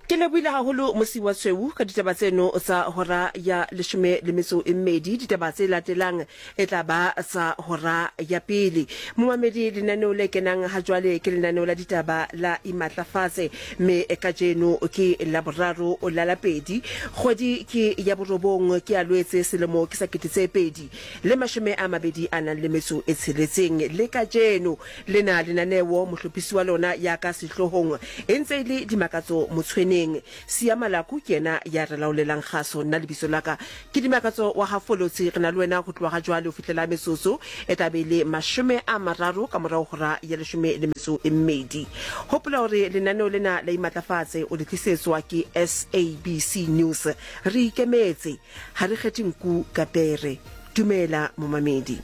Ke lebohile haholo mosi wa tshweu ka ditaba tseno tsa hora ya 12 ditaba tse latelang e tla ba sa hora ya pele. Momamedi lenaneo le kenang ha jwale ke lenaneo la ditaba la Imatlafatse me ka jeno ke la boraro o la lapedi kgwedi ke ya borobong ke a lwetse selemo ke sa ketetse pedi le mashome a mabedi a nang le metso e tsheletseng le ka jeno lena lenaneo mohlophisi wa lona ya ka sehlohong e ntse le dimakatso motshweneng Siamalaku kena ya re laolelang kgaso nna lebiso laka ke dimakatso wa hafolotsi re na le wena go tloga jwale o fitlela mesoso e tabele mashome a mararo ka morao hora ya 12 hopola hore lenaneo lena la Imatlafatse o le tlisetswa ke SABC News re ikemetse ha re kgethe nku ka pere dumela momamedi.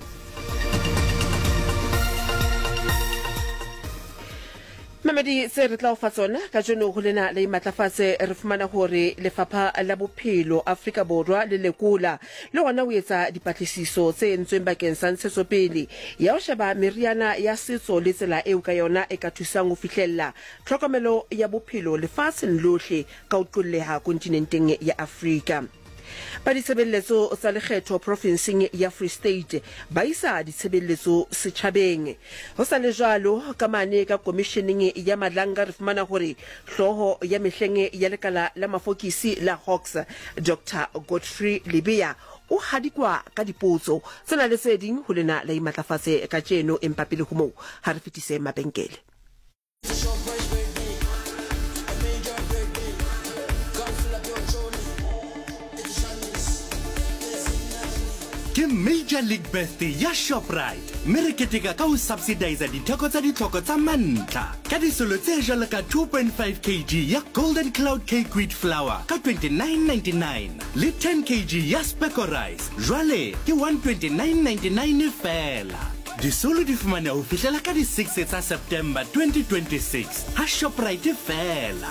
Mamedi se re tla o fa tsona ka jeno go lena le Imatlafatse re fumana hore lefapha la bophelo Afrika Borwa le lekola le gona o etsa dipatlisiso tse entsweng bakeng sa ntshetsopele ya o sheba meriana ya setso le tsela eo ka yona e ka thusang ho fihlella tlhokomelo ya bophelo lefatsheng lohle ka ho qolleha kontinenteng ya Afrika. Ba ditshebeletso tsa lekgetho provinceng ya Free State ba isa ditshebeletso setjhabeng ho sa le jwalo ka mane ka commissioning ya Malanga re fumana hore hloho ya mehlenge ya lekala la mafokisi la Hawks Dr Godfrey Libya o hadikwa ka dipotso tsena le seding ho lena la Imatlafatse ka jeno empapile ho mo ha re fitise mabenkele. Ke Major League Birthday ya Shoprite mme re keteka ka ho subsidize ditheko tsa ditlhoko tsa mantlha ka disolo tse jwalo ka 2.5 kg ya Golden Cloud Cake wheat flour ka 29.99 le 10 kg ya Speco rice jwale ke 129.99 fela. Disolo di fumana ho fihlela ka di 6 tsa September 2026 ha Shoprite fela.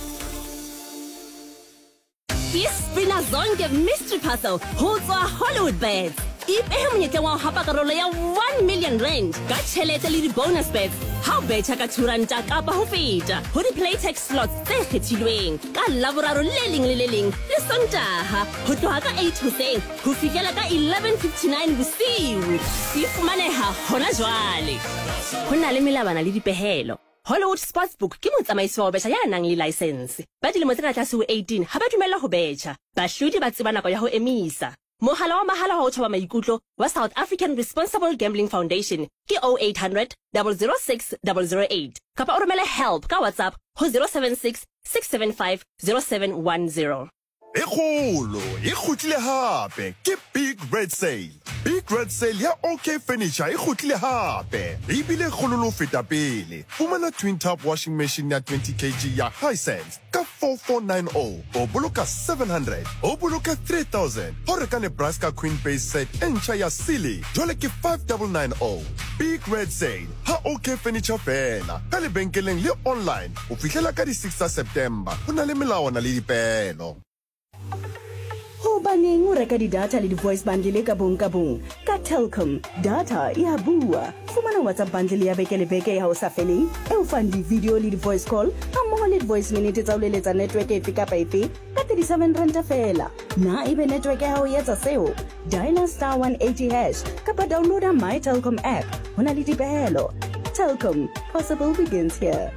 Ispina zonke mystery puzzle ho tswa Hollywood Bets. Ipehe monyetla wa hapa karolo ya 1 million rand ka tjhelete le di-bonus bets ha o betjha ka turanta kapa ho feta ho di-playtex slots tse kgethilweng ka laboraro le leng le le leng le Sontaha ho tloha ka 8 hoseng ho fihlela ka 11:59 bosiu. E fumaneha hona jwale ho na le melabana le dipehelo. Hollywood Sportsbook ke motsamaisi wa betjha ya nang le license. Ba dilemo tse ka tlase ho 18 ha ba dumella ho betjha. Bahlodi ba tseba nako ya ho emisa. Mohala wa mahala wa ho thoba maikutlo wa South African Responsible Gambling Foundation ke 0800 006 008 kapa o romele help ka WhatsApp ho 076 675 0710. Ekgolo, e kgutlile hape ke Big Red Sale. Big Red Sale ya OK Furniture e kgutlile hape. E bile kgololo feta pele. Fumana twin tap washing machine ya 20 kg ya Hisense ka 4490 o boloka 700 o boloka 3000. Ho reka ne brass ka queen base set encha ya Silly jwale ke 5990. Big Red Sale ha OK Furniture fela. Ka lebenkeleng le online o fihlela ka di 6 tsa September. Ho na le melawana le dipehelo. Ho baneng o reka di-data le di-voice bundle ka bong ka Telkom data ya bua. Fumana WhatsApp bundle ya beke le beke ya ho sa feleng e o fang di-video le di-voice call hammoho le di-voice minute tsa ho leletsa network efe kapa efe ka 37 ranta fela. Na ebe network ya hao e etsa seo dial star 180 hash kapa downloada My Telkom app. Ho na le dipehelo. Telkom, possible begins here.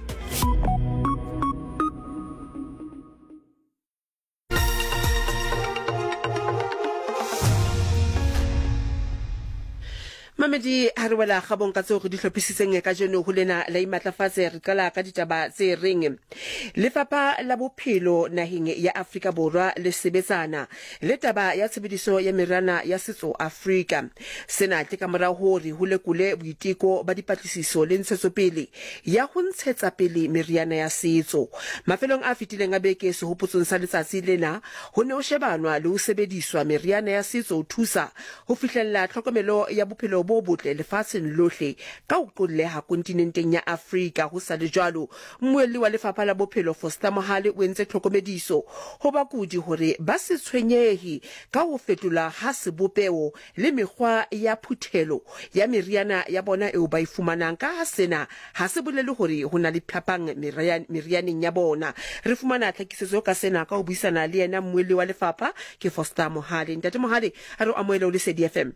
Mamedi ha re wela ga bonka tseo go di hlophisitseng ka jeno ho lena la Imatlafatse re qala ka ditaba tse reng lefapha la bophelo naheng ya Afrika Borwa le sebetsana le taba ya tshebediso ya meriana ya setso Afrika sena ke ka mora hore ho lekule boiteko ba dipatlisiso le ntshetsopele ya ho ntshetsa pele meriana ya setso mafelong a fitileng a beke se hopotsong sa letsatsi lena ho ne o shebanwa le ho sebediswa meriana ya setso ho thusa ho fihlella tlhokomelo ya bophelo bo bo botle lefatsheng lohle ka ho qolleha kontinenteng ya Afrika. Ho sa le jwalo, mmuelli wa lefapha la bophelo Foster Mohale o entse tlhokomediso ho bakudi hore ba se tshwenyehe ka ho fetola ha sebopeo le mekgwa ya phuthelo ya meriana ya bona eo ba ifumanang, ka ha sena ha se bolele hore ho na le phapang merianeng ya bona. Re fumana tlhakisetso ka sena ka ho buisana le yena mmuelli wa lefapha ke Foster Mohale. Ntate Mohale, a re amohela o le SADFM.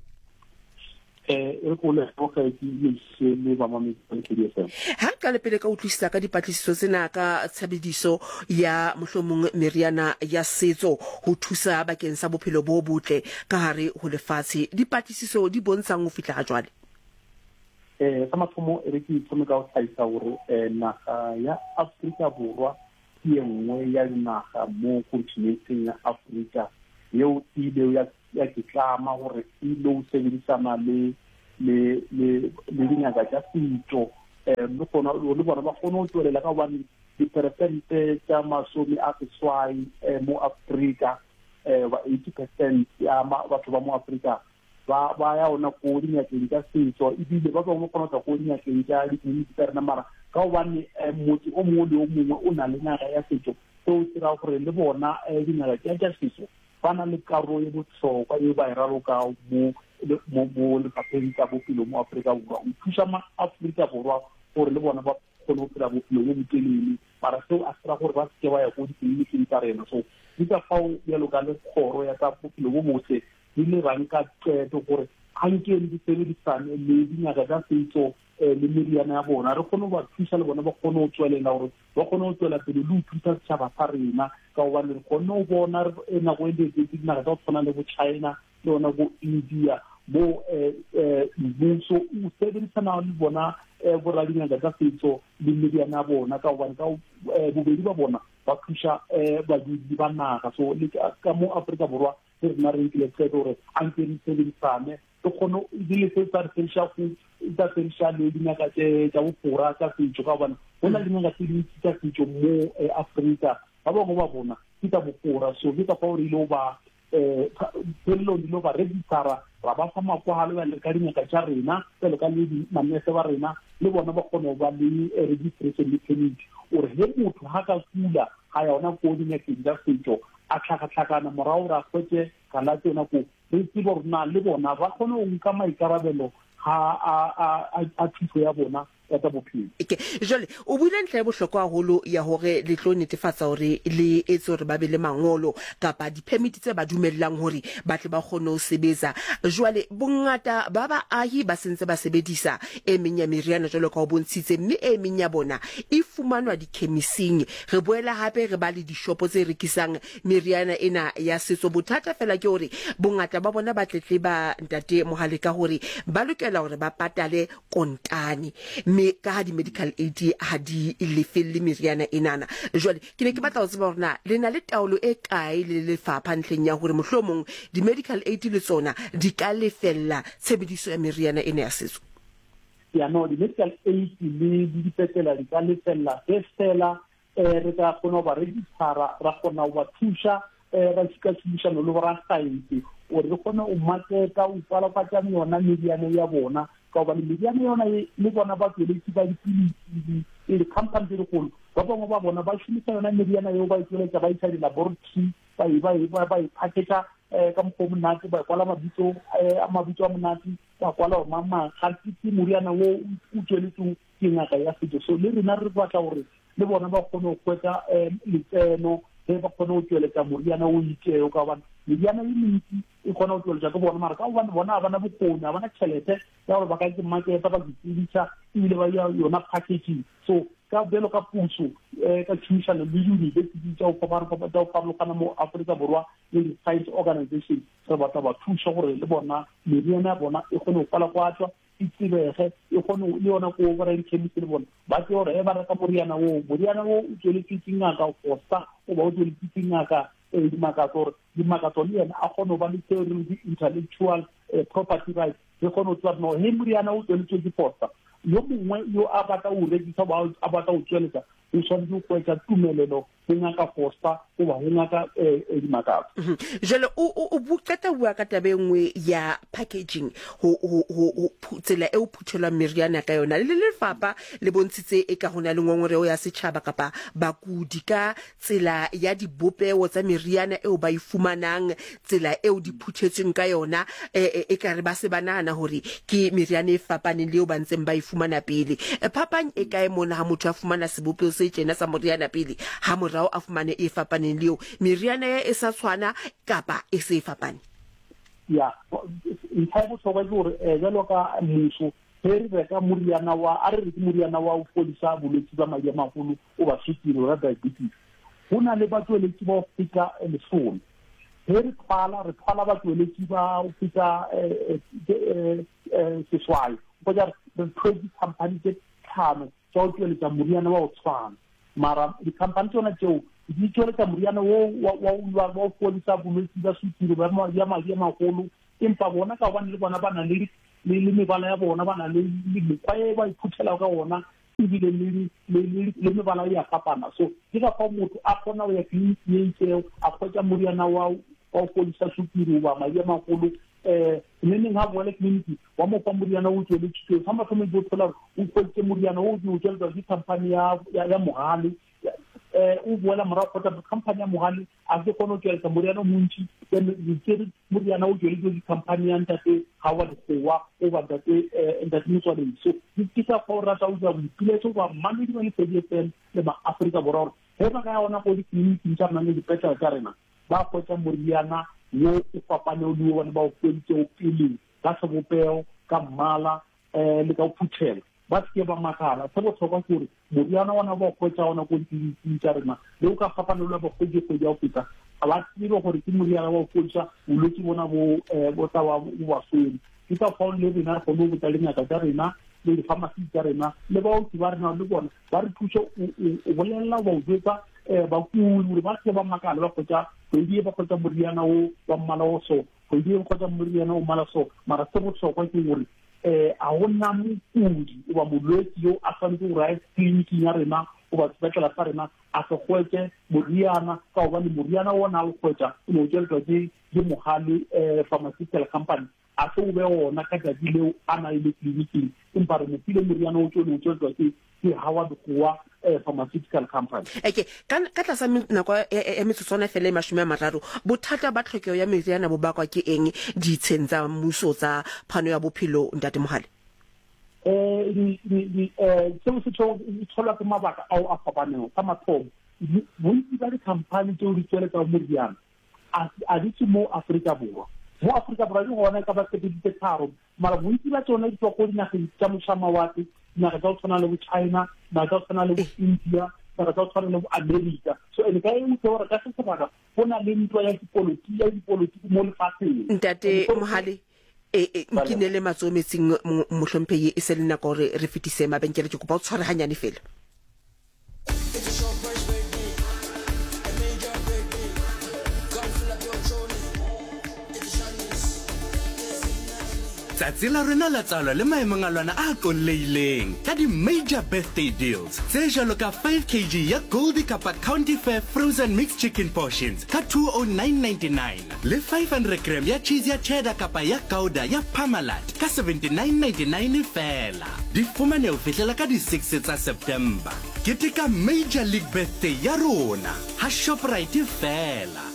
Ha ka le pele ka utlwisisa ka dipatlisiso tsena ka tshebediso ya mohlomong meriana ya setso ho thusa bakeng sa bophelo bo botle ka hare ho lefatshe, dipatlisiso di bontshang ho fihla jwale? Sa mathomo re ke itsome ka ho tlhaisa hore naga ya Afrika Borwa ke nngwe ya dinaga mo kontinenteng ya Afrika yeo ile ya kitlama hore ile o sebedisana le dingaka tsa setso le bona ba kgona ho tswelela ka hobane diperesente tsa masome a seswai mo Afrika 80% ya batho ba mo Afrika ba ya ona ko dingakeng tsa setso, ebile ba bangwe kgona go ko dingakeng tsa ditleliniki tsa rena, mara ka hobane motho o mongwe le o mongwe o na le ngaka ya setso seo se ra gore le bona dingaka tsa setso ba na le karolo e botlhokwa e ba e raloka mo lefapheng tsa bophelo mo Afrika Borwa. O thusa ma-Afrika Borwa gore le bona ba kgone go phela bophelo bo botelele, mara seo a se ra gore ba seke ba ya ko ditleliniking tsa rena. So di ka fao yalo ka le kgoro ya tsa bophelo bo botle di le ranka qeto gore a nkeng di sebedisane le dingaka tsa setso le meriana ya bona, re kgone ba thusa le bona ba kgone ho tswelela gore ba kgone ho tswela pele le ho thusa setjhaba sa rena, ka hobane re kgone ho bona nako e ntse dinaga tsa go tshwana le bo China le yona bo India bo mmuso o sebedisana le bona borra dingaka tsa setso le meriana ya bona, ka hobane ka bobedi ba bona ba thusa badudi ba naga. So le ka mo Afrika Borwa re rena re nkile qeto gore a nke re sebedisane re kgone di le tsa tsa le dingaka tsa bofora tsa setso, ka hobane ho na le dingaka tse dintsi tsa setso mo Afrika ba bangwe ba bona ke tsa bofora. So ke ka fa o ile ba pello di lo ba register ra ba fa makwalo ya le ka dingaka tsa rena le ka le manese ba rena le bona ba kgone ba le registration le permit or he motho ha ka kula ha ya ona ko dingaka tsa setso a tlhakatlhakana morao ra khwetse kana tsena ko re tsebo rena le bona ba kgone ho nka maikarabelo a thuso ya bona ya tsa bophelo. Jwale o buile ntle ya bohlokwa haholo ya hore le tlo netefatsa hore le etse hore ba be le mangolo kapa di-permit tse ba dumellang hore ba tle ba kgone ho sebetsa. Jwale bongata ba baahi ba sentse ba sebedisa e meng ya meriana jwalo ka ho bontshitse, mme e meng ya bona e fumanwa dikhemising. Re boela hape re ba le dishopo tse rekisang meriana ena ya setso. Bothata fela ke hore bongata ba bona ba tletleba Ntate Mohale ka hore ba lokela hore ba patale kontane, me ka di medical aid ha di lefelle meriana enana. Jwale ke ne ke batla ho tseba hore na le na le taolo e kae le lefapha ntleng ya hore mohlomong di medical aid le tsona di ka lefella tshebediso ya meriana ena ya setso? Ya no, di medical aid le di petela di ka lefella fela re ka kgona ba register ra kgona ba thusa ra tsika solution lo ra science o re kgona o marketa o tsala ka tsa yona meriana ya bona, ka hobane meriana yona le bona ba tsweletse ba dipilisi le company tse dikgolo ba bangwe ba bona ba shumisa yona meriana eo ba tsweletsa ba isa di-laboratory ba ipacketa ka mokgwa monate ba kwala mabitso a monate ba kwala mama kgatisi moriana wo o tsweletseng ke ngaka ya setso. So le rena re batla gore le bona ba kgone go kwetsa letseno le ba kgone go tsweletsa moriana o iteo, ka hobane meriana e mentsi e kgona go tsweletsa ka bona, mara ka hobane bona ba na bokgoni ba na tšhelete ya gore ba ka marketa ba ditsedisa ebile ba ya yona packaging. So ka belo ka puso ka tšhomišano le university tsa go farologana mo Afrika Borwa le di-science organization re batla ba thusa gore le bona meriana ya bona e kgone go kwala kwatswa e tsebege, e kgone le yona ko overall chemist le bona ba tse gore ba reka moriana wo o tsweletse ke ngaka Foster o ba o tsweletse ke ngaka dimakato le yena a kgone ba le intellectual property rights le kgone o tswa no he moriana o tsweletse ke Foster yo mongwe yo a batla o rekisa ba a batla o tsweletsa o tshwanetse go etsa tumelelo ngaka Foster o ba ngaka Makatso jalo o buqeta bua ka tabengwe ya packaging ho tsela e o phuthelwa meriana ka yona le lefapha le bontshitse e ka hona le ngongoreo ya setjhaba kapa bakudi ka tsela ya dibopeo tsa meriana eo ba ifumanang tsela eo di phuthetsweng ka yona e ka re ba se banana hore ke meriana e fapaneng leo ba ntseng ba ifumana pele phapang e kae mona ha motho a fumana sebopeo se tjena sa moriana pele ha morao a fumane e fapaneng leo meriana e sa tshwana kapa e se fapane ya nthaebo tsoba gore jalo ka mmuso re reka moriana wa a re re moriana wa o fodisa bolwetse ba madi a magolo o ba sukiri ra diabetes hona le bathoeletsi ba o fika lesome re phala bathoeletsi ba o fika seswai go ja re tshwedi company tse tlhano tsa o tšweletsa moriana wa o tshwana mara di-company tsona tseo di tšweletsa moriana wa o fodisa bolwetse ba sukiri ba madi a magolo empa bona ka gobane le bona ba na le mebala ya bona ba na le mekgwa e ba iphuthela ka ona ebile le mebala ya fapana so ke ka fa motho a kgona go ya tleliniking e itseo a kgwetsa moriana wa o fodisa sukiri ba madi a magolo neng ha boele tleliniki wa mo fa moriana o tsweletsitsweng ga mathomo di o thola o kgweditse moriana o di o tsweletswa ke company ya mogale o boela morago kgotsa company ya mogale a ke kgone o tsweletsa moriana o montši then moriana o tsweletswe ke company ya ntate ga wa dikgowa o ba ntate motswaledi so ke ka fa o rata o tsa boipiletso ba mmamedi ba le fm le maaforika borwa gore ge ba ka ya ona ko ditleliniking tsa rena le dipetlele tsa rena ba kgwetsa moriana yo o fapane o le one ba o feditse o pele ka sebopeo ka mmala le ka o phuthela ba se ba makala se botlhokwa gore moriana ona ba o kgwetsa ona ko ditleliniking tsa rena le o ka fapanelwa ba kgwedi ya o feta a ba tsebe gore ke moriana wa o fodisa bolwetse bona bo tsa wa basweu ke ka fa le rena re kgone go botsa le ngaka tsa rena le di-pharmacy tsa rena le baoki ba rena le bona ba re thuse o bolelela ba o jetsa bakudi gore ba se ba makala ba kgwetsa kgwedi e ba kgwetsa moriana o wa mmala o so kgwedi e ba kgwetsa moriana o mmala so mara se botlhokwa ke gore a go nna mokudi o ba molwetse yo a tshwanetse gore a ye tleliniking ya rena o ba sepetlele sa rena a se kgwetse moriana ka gobane moriana ona a o kgwetsa o ne o tsweletswa ke mogale pharmaceutical company a se o be ona ka tsatsi leo a na ile tleliniking empa re mo file moriana o tsone o tsweletswa ke Howard Goa pharmaceutical company ka tlasa nako ya metsotswana fela e 30 bothata ba tlhokego ya meriana bo bakwa ke eng ditsheng tsa mmuso tsa phano ya bophelo ntate Mohale seo se tshola ke mabaka ao a fapaneng ka mathomo bontsi ba di-company tseo di tsweletsa moriana a di tse mo Afrika Borwa di gona ka ba sepeditse tharo mara bontsi ba tsone di tswa ko dinageng tsa mošamawatle naga tsa go tshwana le bo China naga tsa go tshwana le bo India naga tsa go tshwana le bo America so ene ka e utse gore ka se sebaka go na le ntwa ya dipolotiki mo lefatsheng ntate Mohale ke ne le matsometsing mohlompheye e se le nako gore re fetise mabenkele ke kopa o tshware hanyane fela tsatsi la rena la tsalo le maemong a lwana a konleileng ka di-major birthday deals tse jalo ka 5 kg ya Goldie kapa County Fair frozen mixed chicken portions ka 209.99 le 500 gram ya cheese ya cheddar kapa ya Gouda ya Parmalat ka 79.99 fela di fumane o fihlela ka di-6 tsa September keteka major league birthday ya rona ha Shoprite fela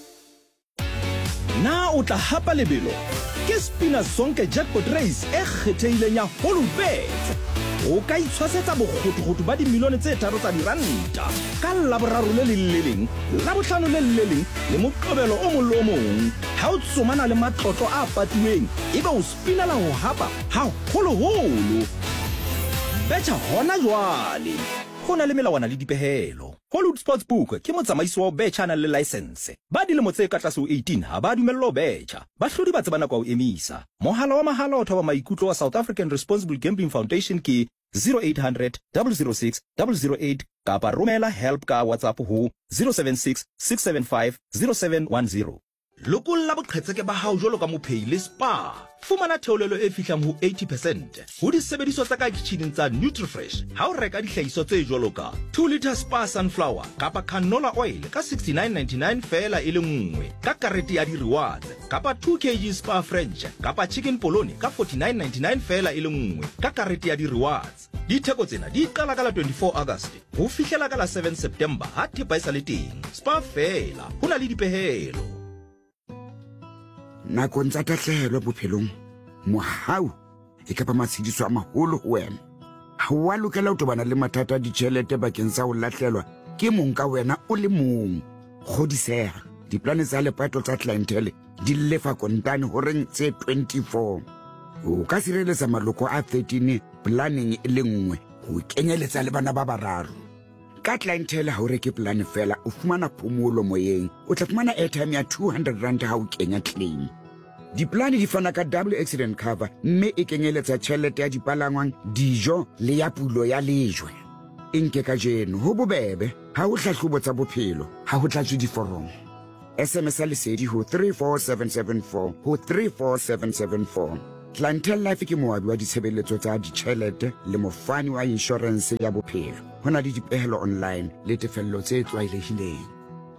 na o tla hapa lebelo ke Spina Zonke jackpot race e kgetheileng ya Holubet o ka itshwasetsa bokgotokgoto ba dimilione tse 3 tsa diranta ka laboraro le leng la bohlano le leng le moqobelo o molo o mong ha o tsomana le matlotlo a patuweng ebe o spinela ho hapa ha holoholo betha hona jwale gona le melawana le dipehelo Hollywood Sportsbook ke motsamaisi wa betcha na le license ba dilemo tse ka tlase ho 18 ha ba dumello betcha ba hlodi ba tsebana kwa o emisa mohala wa mahala o thoba maikutlo wa South African Responsible Gambling Foundation ke 0800 006 008 kapa romela help ka WhatsApp ho 076 675 0710 lokolla boqhetseke ba hao jwalo ka mophei le spa. Fumana theolelo e fihlang ho 80% ho disebediswa tsa ka kitcheneng tsa Nutrifresh ha o reka dihlahiswa tse jwalo ka 2 litre spa sunflower kapa canola oil ka 69.99 fela e le nngwe ka karete ya di-rewards, kapa 2 kg spa French kapa chicken polony ka 49.99 fela e le nngwe ka karete ya di-rewards. Ditheko tsena di qala ka la 24 August ho fihlela ka la 7 September ha thepa e sa le teng. Spa fela ho na le dipehelo. Nakong tsa tahlehelo bophelong, mohau e ka ba matshediso a maholo ho wena. Ha wa lokela ho tobana le mathata a ditjhelete bakeng sa ho lahlelwa ke mong ka wena o le mong. Kgodiseha, diplane tsa lepato tsa clientele di lefa kontane ho reng tse 24. O ka sireletsa maloko a 13 planning e le nngwe ho kenyeletsa le bana ba bararo. Ka clientele ha o reke plan fela o fumana phomolo moyeng, o tla fumana airtime ya 200 rand ha o kenya claim. Diplane di fana ka double accident cover, mme e kenyeletsa tjhelete ya dipalangwang, dijo le ya pulo ya lejwe. Nke ka jeno ho bobebe ha o hlahlobo tsa bophelo ha ho tlatswe diforomo. SMS lesedi ho 34774 ho 34774. Clientele Life ke moabi wa ditshebeletso tsa ditjhelete le mofani wa insurance ya bophelo. Ho na le dipehelo online le tefello tse tlwaelehileng.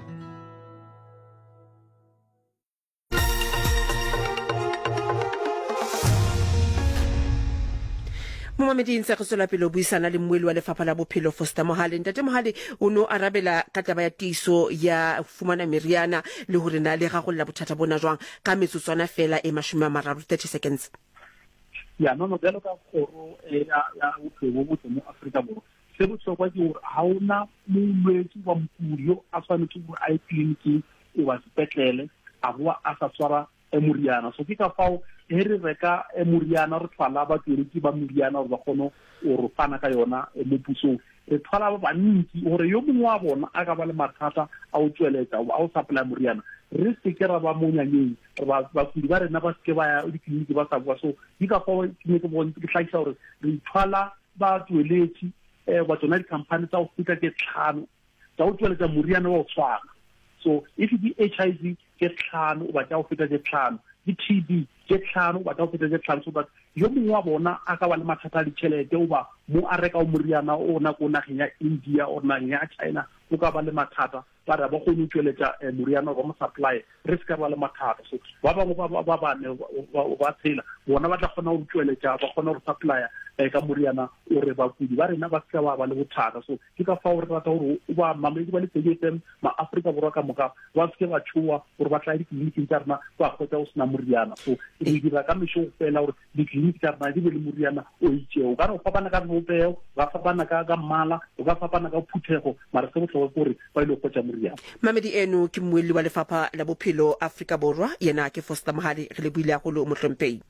Mohamedin se gosola pele o buisana le mmueli wa lefapha la bophelo Foster Mohale. Ntate Mohale o no arabela ka taba ya tiso ya fumana meriana le hore na le gagolla bothata bona jwang ka metsotswana fela e 30 seconds. Ya no belo ka kgoro ya bophelo bo mo Afrika Borwa. Se botlhokwa ke hore ha ona molwetsi wa mokudi a tshwanetse go a clinic o wa sepetlele a boa a sa tshwara moriana. So ke ka fao e re reka moriana re tlhala ba tsereki ba moriana re ba kgono o re fana ka yona mo pusong. Re tlhala ba bantsi hore yo mongwe wa bona a ka ba le mathata a o tsweletsa a o supply moriana. Re se ke ra ba monyanyeng ba kudi ba rena ba se ke ba ya di-clinic ba sa bua. So ke ka fao ke ne ke bona ke tlhaisa hore re tlhala ba tsweletsi wa tsona di-company tsa go feta ke tlhano tsa o tsweletsa moriana wa o tshwana. So if it be HIV ke tlhano o ba tsa go feta ke tlhano, di TB ke tlhano ba tsa go feta ke tlhano, so that yo mongwe wa bona a ka ba le mathata a ditšhelete o ba mo a reka o moriana o na ko nageng ya India o nageng ya China o ka ba le mathata ba re ba go tsweletsa moriana ba mo supply re se ka ba le mathata. So ba bangwe ba bane ba tshela bona ba tla kgona go tsweletsa ba kgona go supply ka moriana o re ba kudi ba rena ba se ba le bothata. So ke ka fa o re rata gore o ba mamedi ba le tsegetseng ma Afrika Borwa ka moka ba se ba tshua gore ba tla di-clinic tsa rena ba khotsa o sena moriana. So e dira ka mesho fela gore di-clinic tsa rena di be le moriana o itšeo ka re o fapana ka bopeo ba fapana ka mmala o ka fapana ka phuthego mara se botlhokwa gore ba ile go khotsa moriana. Mamedi eno ke mmueli wa lefapha la bophelo Afrika Borwa yena ke Foster Mohale re le buile go lo motlhompei.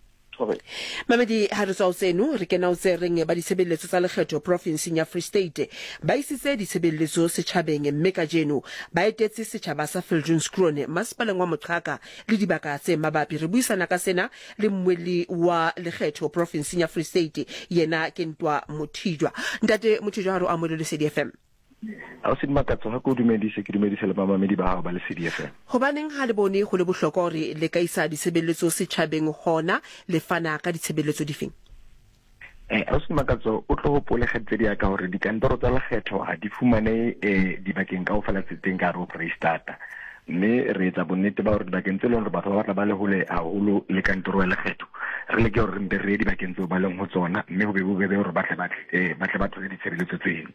Mamedi ha re tswa seno re kena o tsereng ba disebeletso tsa lekgetho provinceng ya Free State ba isitse disebeletso setjhabeng mme ka jeno ba etetse setjhaba sa Viljoenskroon masepaleng wa Moqhaka le dibaka tse mabapi. Re buisana ka sena le mmueli wa lekgetho provinceng ya Free State yena ke Ntwa Mothijwa. Ntate Mothijwa ha re amole le CDFM. A se makatso ha go dumedise ke dumedise le mamamedi ba ha ba le CDFM. Hobaneng ha le bone go le bohlokwa hore le ka isa disebeletso setjhabeng hona le fana ka disebeletso difeng? A se makatso o tlo go polegetse di ka hore dikantoro tsa lekgetho ha di fumane dibakeng ka ofela tseteng ka ro Freistata. Mme re etsa bonnete ba hore dibakeng tse leng re batho ba batla ba le hole haholo le kantoro ya lekgetho re le ke hore re re dibakeng tse ba leng ho tsona mme ho be bobebe hore batle batho le ditshebeletso tseno.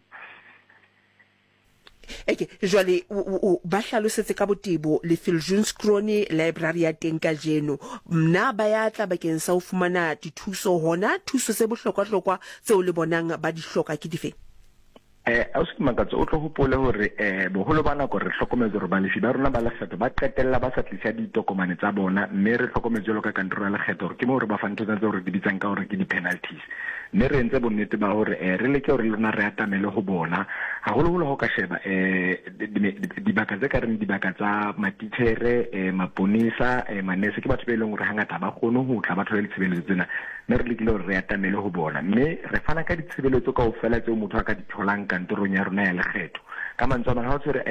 Eke jwale ba hlalosetse ka botebo le Viljoenskroon library ya teng ka jeno mna ba ya tla bakeng sa ho fumana dithuso hona thuso se bohlokwa tseo le bonang ba di hloka ke difeng? A se makatso o tlo hopole hore boholo ba nako re hlokometse hore balefi ba rona ba lekgetho ba qetella ba sa tlisa ditokomane tsa bona mme re hlokometse jalo ka kantoro ya lekgetho hore ke mo hore ba fantse tsa hore di bitsang ka hore ke di-penalties mme re entse bonnete ba hore re leke hore le rona re atamele ho bona haholoholo ho ka sheba dibaka tse ka reng dibaka tsa matitjhere maponesa manese ke batho ba ileng hore hangata ba kgone ho tla batho le ditshebeletso tsena mme re lekile hore re atamele ho bona mme re fana ka ditshebeletso ka ofela tseo motho a ka di tholang kantorong ya rona ya lekgetho ka mantswe a mang ha o tshwere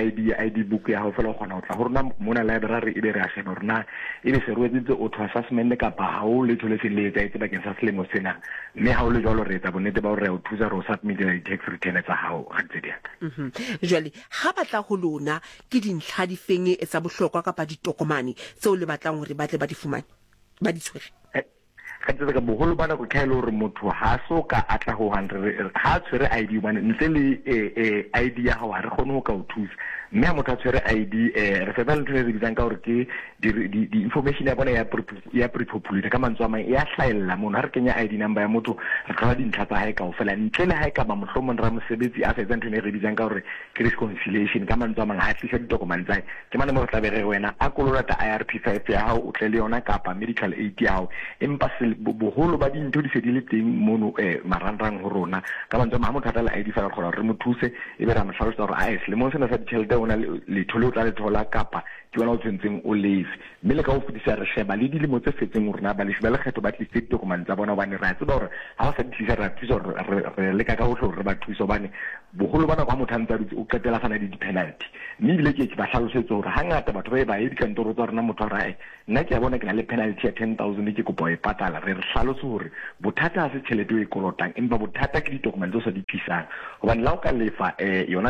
ID book ya hao fela o kgona ho tla ho rona mona library e be re a sheba rona e be se rwetsitse auto assessment kapa ha o le thole se le etsa bakeng sa selemo sena mme ha o le jwalo re etsa bonnete ba hore o thusa re o submit di-tax return tsa hao ga ntse di yaka jwale ha batla ho lona ke dintlha di feng tsa bohlokwa kapa ditokomane tseo le batlang hore ba tle ba di fumane ba di tshwere ka ntse ka boholo bana go khaelo hore motho ha so ka atla ho 100 ha tshwere ID one ntle le ID ya hao ha re kgone ho ka o thusa mme ha motho a tshwere ID re fela ntho re bitsang ka hore ke di information ya bona ya pre-populated ka mantswe a mang ya hlaella mona ha re kenya ID number ya motho re tla di ntlha tsa hae ka ofela ntle le hae ka ba mohlomong ra mosebetsi a fetsa ntho re bitsang ka hore ke reconciliation ka mantswe a mang ha tlisa ditokomane tsa ke mane mo re tla be re wena a kolota IRP5 ya hao o tle le yona kapa medical aid ya hao empa boholo ba dintho di se di le teng mono marangrang ho rona ka mantswe a mang motho a tla ID fa re kgona re mo thuse e be ra mo hlalosa hore a le mo sena sa ditjhelete ona le thole o tla le thola kapa ke wena o tsentseng o lefe mme le ka o fudisa re sheba le dilemo tse fetseng rona ba le ba lekgetho ba tlise ditokomane tsa bona bane ra tseba hore ha ba sa tlisa ra thusa re le ka ho hlola re ba thusa bane boholo bana kwa motho ntse o qetela fana di penalty mme ile ke ba hlalosetsa hore hangata batho ba e dikantoro tsa rona motho ra nna ke a bona ke na le penalty ya 10,000 ke kopo e patala re hlalosa hore bothata ha se tšhelete e kolotang empa bothata ke ditokomane tse sa di tlisang hobane la o ka lefa yona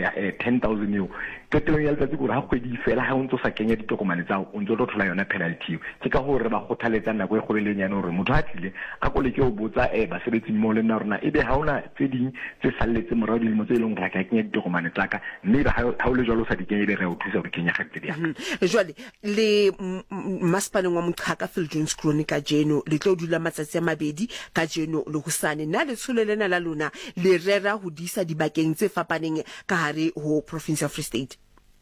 10,000 eo qetelong ya letsatsi gore ha kgwedi fela ha o ntse o sa kenya ditokomane tsa o ntse o tlo thola yona penalty ke ka hore ba kgothaletsa nako e kgoleleng yana hore motho a tlile a koleke o botsa basebetsi mo le nna rona ebe ha ona tse ding tse salletse morao dilemo tse leng ra ka kenya ditokomane tsa ka mme ha o le jwalo sa di kenya re o thusa ho kenya kgatse dia jwale le masipaleng wa Moqhaka Phil Jones Chronic jeno le tlo dula matsatsi a mabedi ka jeno le hosane na le tshulelena la lona le rera ho disa dibakeng tse fapaneng ka hare ho province of Free State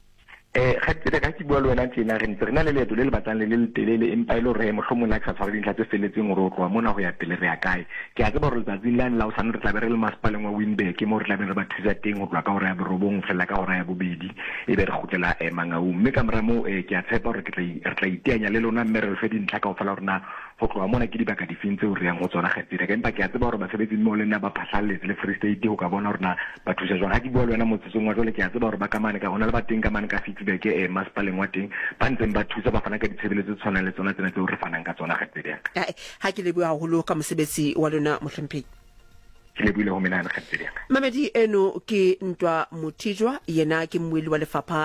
khatsele ka ke bua le wena tsena re ntse re na le leeto le le batlang le telele empa ile re mohlomong la ka tshwara dintlha tse feletseng gore o tloa mona ho ya pele re ya kae ke a tseba gore letsatsi la la o sana re tla be re le masipaleng wa Windhoek mo re tla be re ba thusa teng go tloa ka hora ya borobong fela ka hora ya bobedi e be re gotlela Mangaung mme ka mora mo ke a tshepa gore re tla iteanya le lona mme re fe dintlha ka o fela rona go tloa mona ke dibaka di fintse o re yang go tsona khatsele ka empa ke a tseba gore basebetsi mo le nna ba phatlhaletse le Free State go ka bona rona ba thusa jwang ha ke bua le wena motsetsong wa jole ke a tseba gore ba kamane ka hona le ba teng kamane ka feedback masipaleng wa teng ba ntseng ba thusa ba fana ka ditshebeletso tse tshwanang le tsona tsena tse o re fanang ka tsona khatsele ya ha ke le bua haholo ka mosebetsi wa lona mohlomphedi le buile ho menana khatsele ya Mamedi eno ke Ntwa Mothijwa yena ke mmueli wa lefapha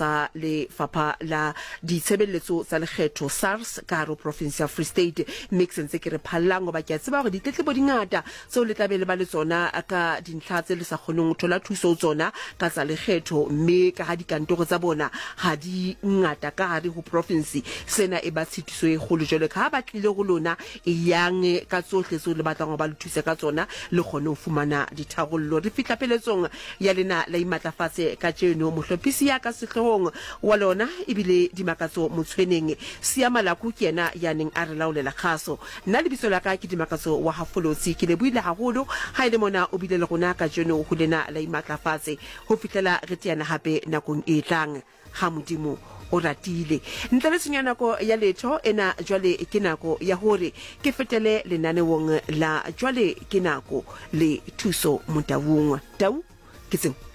la ditshebeletso tsa lekgetho SARS ka hare province ya Free State mixentse ke re phallang ba ke a tseba gore ditletlebo dingata tseo le tlabe le ba le tsona ka dintlha tse le sa kgoneng ho thola thuso tsona ka tsa lekgetho mme ka ha dikantoro tsa bona ha di ngata ka hare ho province sena e ba tshitiso e kgolo jole ka ba tlile go lona yang ka tsohle tseo le batlang go ba le thusa ka tsona le no fumana ditharollo re fitla peletsong ya lena la imatlafatse ka jeno mohlophisi ya ka sehloohong wa lona ebile dimakatso motshweneng Siamalaku ke yena ya neng a re laolela kgaso nna le bitso la ka ke dimakatso wa Hafolotsi ke le buile haholo ha ile mona o bile le gona ka jeno ho lena la imatlafatse ho fitlela re tiana hape nakong e tlang ha modimo o ratile ntle le senyana nako ya letho ena jwale ke nako ya hore ke fetele lenanewong la jwale ke nako le thuso Motaung tau ke tseo